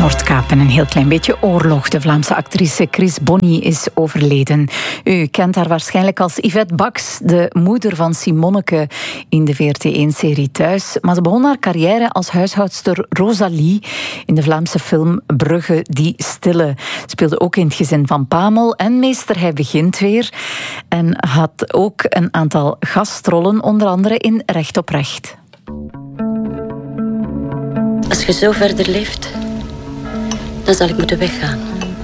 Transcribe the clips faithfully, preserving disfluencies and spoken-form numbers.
Noordkaap en een heel klein beetje oorlog. De Vlaamse actrice Chris Bonny is overleden. U kent haar waarschijnlijk als Yvette Bax, de moeder van Simonneke in de V R T één-serie Thuis. Maar ze begon haar carrière als huishoudster Rosalie in de Vlaamse film Brugge die Stille. Speelde ook in Het gezin van Pamel en Meester Hij begint weer. En had ook een aantal gastrollen, onder andere in Recht op Recht. Als je zo verder leeft, dan zal ik moeten weggaan.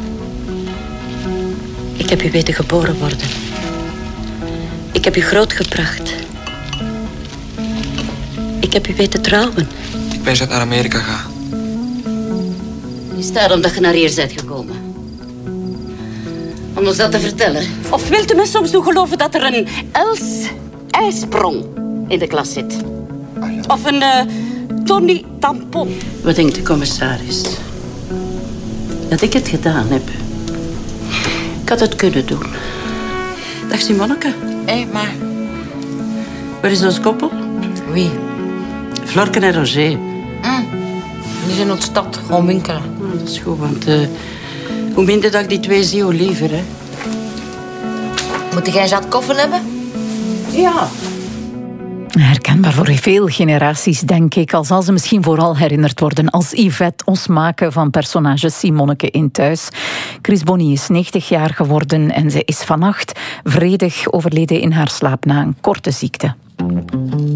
Ik heb u weten geboren worden. Ik heb u grootgebracht. Ik heb u weten trouwen. Ik ben net naar Amerika gaan. Is daarom dat je naar hier bent gekomen? Om ons dat te vertellen. Of wilt u me soms doen geloven dat er een Els ijsprong in de klas zit? Ah, ja. Of een uh, Tony Tampon? Wat denkt de commissaris? Dat ik het gedaan heb. Ik had het kunnen doen. Dag Simonneke. Hé, hey, maar... Waar is ons koppel? Wie? Florke en Roger. Mm. Die zijn uit de stad, gewoon winkelen. Oh, dat is goed, want uh, hoe minder dat ik die twee zie, hoe liever, hè. Moet jij zat koffie hebben? Ja. Herkenbaar voor veel generaties, denk ik. Al zal ze misschien vooral herinnerd worden als Yvette, ons maken van personage Simonneke in Thuis. Chris Bonny is negentig jaar geworden en ze is vannacht vredig overleden in haar slaap na een korte ziekte.